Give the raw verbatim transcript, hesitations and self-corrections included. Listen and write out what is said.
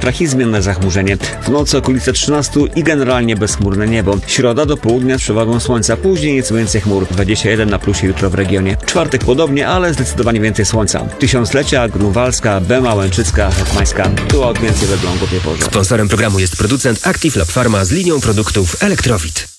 Jutro zmienne zachmurzenie. W nocy okolice trzynaście i generalnie bezchmurne niebo. Środa do południa z przewagą słońca, później nieco więcej chmur. dwadzieścia jeden na plusie jutro w regionie. Czwartek podobnie, ale zdecydowanie więcej słońca. Tysiąclecia, Grunwaldzka, Bema, Łęczycka, Hetmańska. Tu od więcej we Elblągu w Jeporze. Sponsorem programu jest producent Active Lab Pharma z linią produktów Elektrowid.